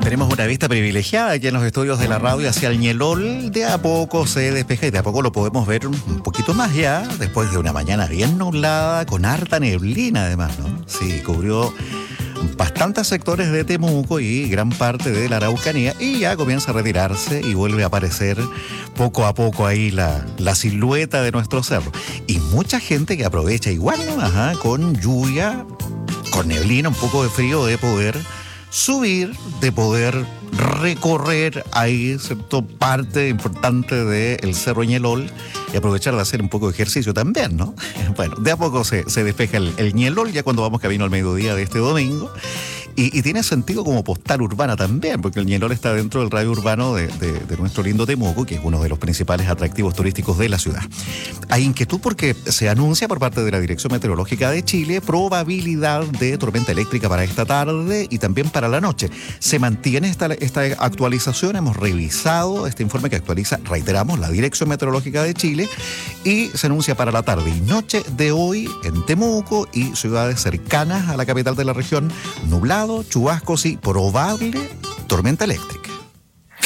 Tenemos una vista privilegiada aquí en los estudios de la radio hacia el Ñelol. De a poco se despeja y de a poco lo podemos ver un poquito más ya, después de una mañana bien nublada, con harta neblina además, ¿no? Sí, cubrió bastantes sectores de Temuco y gran parte de la Araucanía, y ya comienza a retirarse y vuelve a aparecer poco a poco ahí la silueta de nuestro cerro. Y mucha gente que aprovecha igual, ¿no? Con lluvia, con neblina, un poco de frío, de poder subir, de poder recorrer ahí, ¿cierto?, parte importante del Cerro Ñelol y aprovechar de hacer un poco de ejercicio también, ¿no? Bueno, de a poco se despeja el Ñelol ya cuando vamos camino al mediodía de este domingo. Y tiene sentido como postal urbana también, porque el Ñelol está dentro del radio urbano de nuestro lindo Temuco, que es uno de los principales atractivos turísticos de la ciudad. Hay inquietud porque se anuncia por parte de la Dirección Meteorológica de Chile probabilidad de tormenta eléctrica para esta tarde y también para la noche. Se mantiene esta actualización, hemos revisado este informe que actualiza, reiteramos, la Dirección Meteorológica de Chile, y se anuncia para la tarde y noche de hoy en Temuco y ciudades cercanas a la capital de la región, nublado, chubascos y probable tormenta eléctrica.